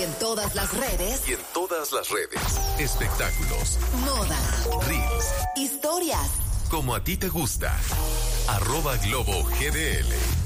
en todas las redes. Espectáculos, Moda, reels, historias. como a ti te gusta. @Globo GDL.